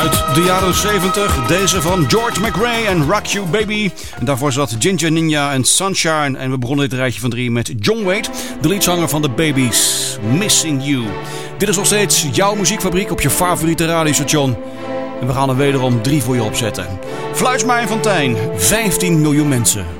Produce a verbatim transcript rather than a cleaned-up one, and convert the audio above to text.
Uit de jaren zeventig, deze van George McRae en Rock You Baby. En daarvoor zat Ginger Ninja en Sunshine. En we begonnen dit rijtje van drie met John Waite, de liedzanger van de Babies, Missing You. Dit is nog steeds jouw muziekfabriek op je favoriete radiostation. En we gaan er wederom drie voor je opzetten. Fluitsma en Fontijn, vijftien miljoen mensen.